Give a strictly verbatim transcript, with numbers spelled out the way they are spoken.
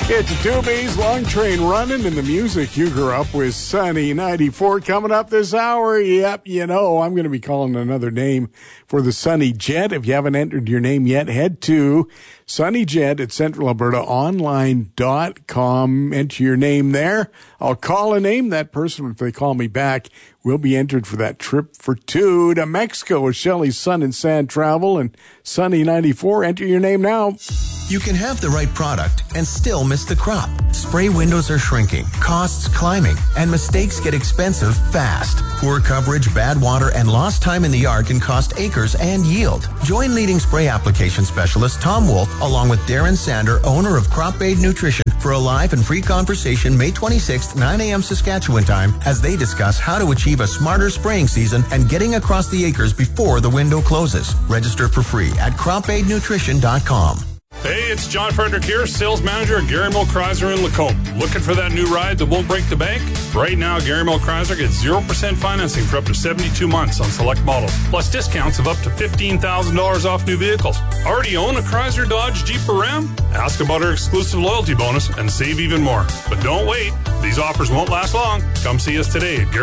It's a two-B's long train running, and the music you grew up with, Sunny ninety-four, coming up this hour. Yep, you know, I'm going to be calling another name for the Sunny Jet. If you haven't entered your name yet, head to Sunny Jet at central alberta online dot com. Enter your name there. I'll call a name. That person, if they call me back, will be entered for that trip for two to Mexico with Shelley's Sun and Sand Travel and Sunny ninety-four. Enter your name now. You can have the right product and still miss the crop. Spray windows are shrinking, costs climbing, and mistakes get expensive fast. Poor coverage, bad water, and lost time in the yard can cost acres and yield. Join leading spray application specialist Tom Wolf along with Darren Sander, owner of Crop Aid Nutrition, for a live and free conversation May twenty-sixth, nine a.m. Saskatchewan time, as they discuss how to achieve a smarter spraying season and getting across the acres before the window closes. Register for free at crop aid nutrition dot com. Hey, it's John Frederick here, sales manager at Gary Mill Chrysler in Lacombe. Looking for that new ride that won't break the bank? Right now, Gary Mill Chrysler gets zero percent financing for up to seventy-two months on select models, plus discounts of up to fifteen thousand dollars off new vehicles. Already own a Chrysler, Dodge, Jeep, or Ram? Ask about our exclusive loyalty bonus and save even more. But don't wait. These offers won't last long. Come see us today at Gary